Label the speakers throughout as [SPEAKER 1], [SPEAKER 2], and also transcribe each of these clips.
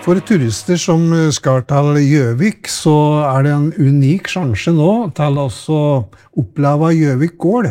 [SPEAKER 1] For turister som skal til Gjøvik, så det en unik sjanse nå til å oppleve Gjøvik gård.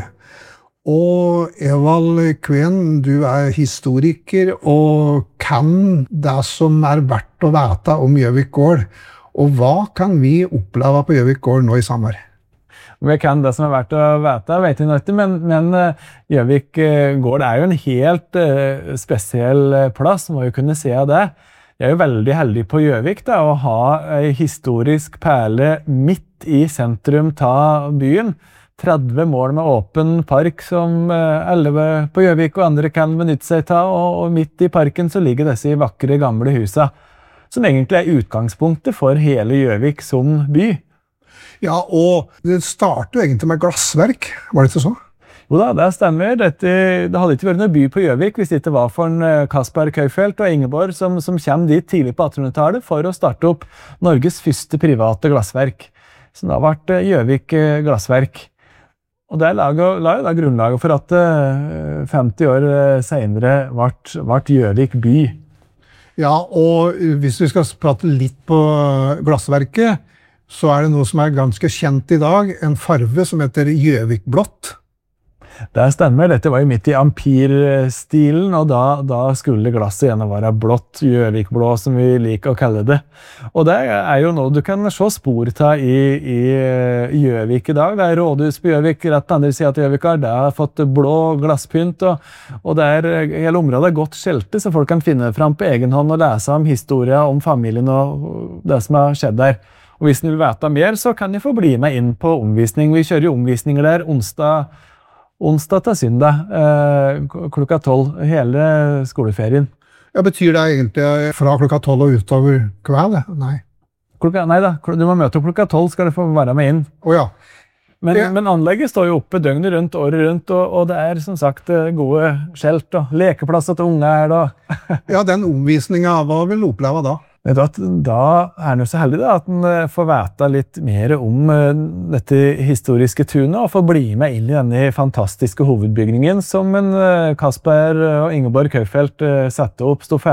[SPEAKER 1] Og Evald Kveen, du historiker og kan det som verdt å vite om Gjøvik gård. Og hva kan vi oppleve på Gjøvik gård nå i sommer?
[SPEAKER 2] Om jeg kan det som verdt å vite, vet jeg ikke, men Gjøvik gård jo en helt spesiell plass, må jo kunne se av det. Jeg jo veldig heldig på Gjøvik da, å ha en historisk perle midt i sentrum av byen. 30 mål med åpen park som alle på Gjøvik og andre kan benytte seg av, og midt i parken så ligger disse vakre gamle husa, som egentlig utgangspunktet for hele Gjøvik som by.
[SPEAKER 1] Ja, og det startet jo egentlig med glassverk, var det ikke så?
[SPEAKER 2] Jo da, det stemmer. Det hadde ikke vært noen by på Gjøvik hvis det ikke var for Kaspar Kaufeldt og Ingeborg som kom dit tidlig på 1800-tallet for å starte opp Norges første private glassverk. Så da ble Gjøvik glassverk. Og det la jo da grunnlaget for at 50 år senere ble Gjøvik by.
[SPEAKER 1] Ja, og hvis vi skal prate litt på glassverket, så det noe som ganske kjent i dag, en farve som heter Gjøvikblått.
[SPEAKER 2] Det stemmer, dette var jo midt i ampirstilen, og da skulle glasset gjerne være blått, Gjøvikblå som vi liker å kalle det. Og det jo noe du kan se spor av i Gjøvik i dag. Det rådhus på Gjøvik, rett på andre siden til Gjøvik det har fått blå glasspynt, og hele området godt skjeltet, så folk kan finne frem på egen hånd og lese om historien, om familien og det som har skjedd der. Og hvis du vil vite mer, så kan du få bli med inn på omvisning. Vi kjører jo omvisninger der onsdag til søndag, klokka 12, hele skoleferien.
[SPEAKER 1] Ja, betyr det egentlig fra klokka 12 og utover kveld? Nei.
[SPEAKER 2] Nei da, du må møte klokka 12, skal du få være med inn.
[SPEAKER 1] Åja.
[SPEAKER 2] Men anlegget står jo oppe døgnet rundt, året rundt, og det som sagt gode skjelt, og lekeplasser til unge da.
[SPEAKER 1] Ja, den omvisningen, hva vil du oppleve da?
[SPEAKER 2] Da den jo så heldig da, at den får vite litt mer om dette historiske tunet, og får bli med inn i denne fantastiske hovedbygningen som Kaspar og Ingeborg Kaufeldt satte opp,